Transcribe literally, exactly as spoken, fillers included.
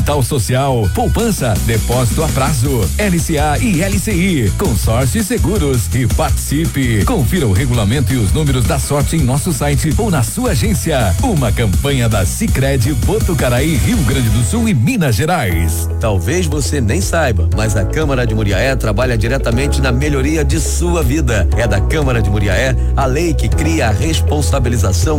Capital Social, poupança, depósito a prazo, L C A e L C I, consórcio e seguros e participe. Confira o regulamento e os números da sorte em nosso site ou na sua agência. Uma campanha da Sicredi Botucaraí, Rio Grande do Sul e Minas Gerais. Talvez você nem saiba, mas a Câmara de Muriaé trabalha diretamente na melhoria de sua vida. É da Câmara de Muriaé a lei que cria a responsabilização